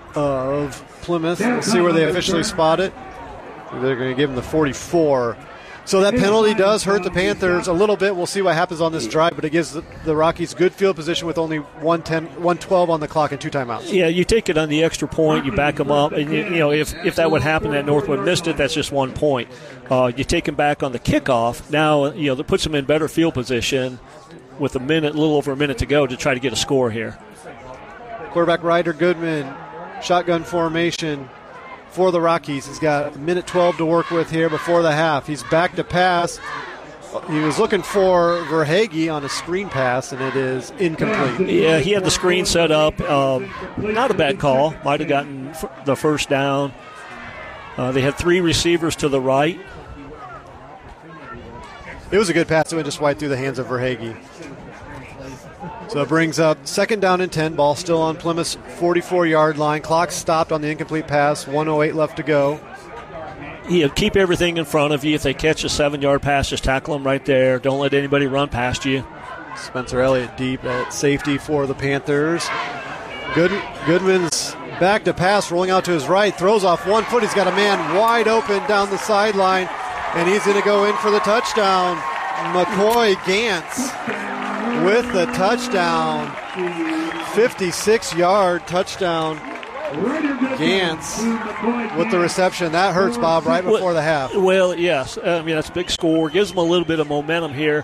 of Plymouth. We'll see where they officially spot it. They're going to give him the 44. So that penalty does hurt the Panthers a little bit. We'll see what happens on this drive, but it gives the Rockies good field position with only 1:12 on the clock and 2 timeouts. Yeah, you take it on the extra point, you back them up, and if that would happen that Northwood missed it, that's just 1 point. You take them back on the kickoff. Now that puts them in better field position with a little over a minute to go to try to get a score here. Quarterback Ryder Goodman, shotgun formation for the Rockies. He's got a minute 12 to work with here before the half. He's back to pass. He was looking for Verhage on a screen pass, and it is incomplete. Yeah, he had the screen set up. Not a bad call. Might have gotten the first down. They had 3 receivers to the right. It was a good pass. It went just wide through the hands of Verhage. So it brings up 2nd down and 10. Ball still on Plymouth's 44-yard line. Clock stopped on the incomplete pass. 1:08 left to go. Keep everything in front of you. If they catch a 7-yard pass, just tackle them right there. Don't let anybody run past you. Spencer Elliott deep at safety for the Panthers. Goodman's back to pass, rolling out to his right. Throws off 1 foot. He's got a man wide open down the sideline, and he's going to go in for the touchdown. McCoy Gantz with the touchdown. 56-yard touchdown. Gantz with the reception. That hurts, Bob, right before the half. Well, yes. That's a big score. Gives them a little bit of momentum here.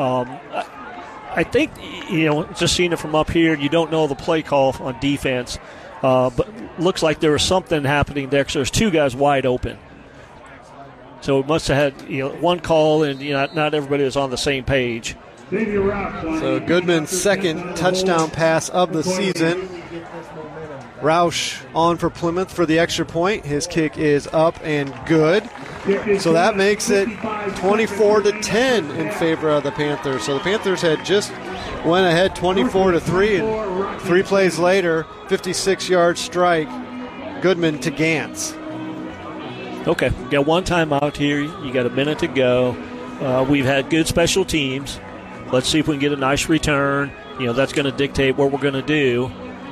I think, just seeing it from up here, you don't know the play call on defense. But looks like there was something happening there because there's 2 guys wide open. So it must have had one call, and not everybody was on the same page. So Goodman's 2nd touchdown pass of the season. Roush on for Plymouth for the extra point. His kick is up and good. So that makes it 24-10 in favor of the Panthers. So the Panthers had just went ahead 24-3, and 3 plays later, 56-yard strike. Goodman to Gantz. Okay, you got 1 timeout here. You got a minute to go. We've had good special teams. Let's see if we can get a nice return. That's going to dictate what we're going to do.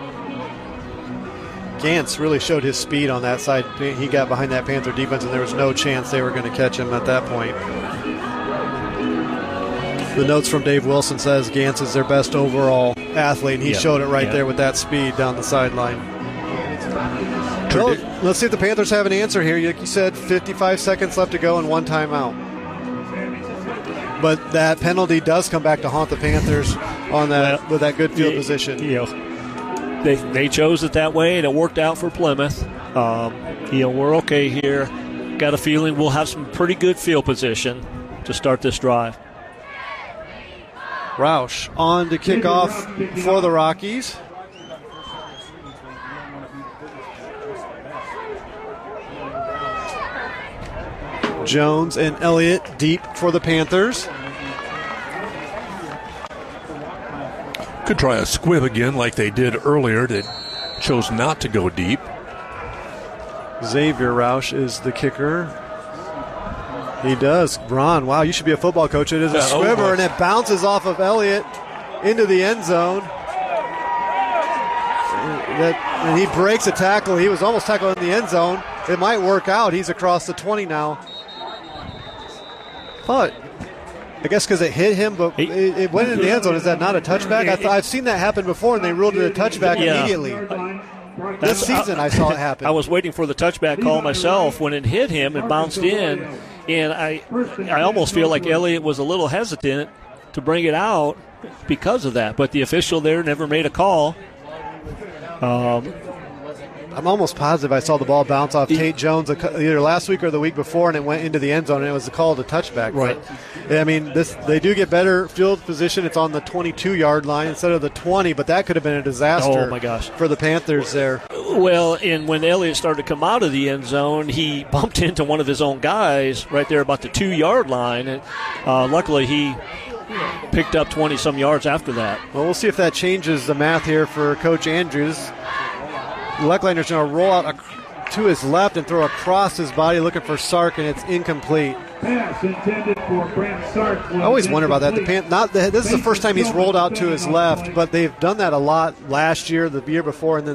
Gantz really showed his speed on that side. He got behind that Panther defense, and there was no chance they were going to catch him at that point. The notes from Dave Wilson says Gantz is their best overall athlete, and he showed it right there with that speed down the sideline. Well, let's see if the Panthers have an answer here. Like you said, 55 seconds left to go and 1 timeout. But that penalty does come back to haunt the Panthers on that with that good field position. They chose it that way, and it worked out for Plymouth. We're okay here. Got a feeling we'll have some pretty good field position to start this drive. Roush on to kick off for the Rockies. Jones and Elliott deep for the Panthers. Could try a squib again like they did earlier. They chose not to go deep. Xavier Roush is the kicker. He does. Ron, wow, you should be a football coach. It is a squibber, and it bounces off of Elliott into the end zone. And he breaks a tackle. He was almost tackled in the end zone. It might work out. He's across the 20 now. But I guess because it hit him, but it went in the end zone. Is that not a touchback? I've seen that happen before, and they ruled it a touchback immediately. This season I saw it happen. I was waiting for the touchback call myself. When it hit him, it bounced in, and I almost feel like Elliott was a little hesitant to bring it out because of that. But the official there never made a call. I'm almost positive I saw the ball bounce off Tate Jones either last week or the week before, and it went into the end zone, and it was called a touchback. Right. But, I mean, they do get better field position. It's on the 22-yard line instead of the 20, but that could have been a disaster for the Panthers there. Well, and when Elliott started to come out of the end zone, he bumped into one of his own guys right there about the 2-yard line, and luckily he picked up 20-some yards after that. Well, we'll see if that changes the math here for Coach Andrews. Leckliner's going to roll out to his left and throw across his body looking for Sark, and it's incomplete. Pass intended for Brent Sark. I always wonder about that. This is the first time he's rolled out to his left, but they've done that a lot last year, the year before, and then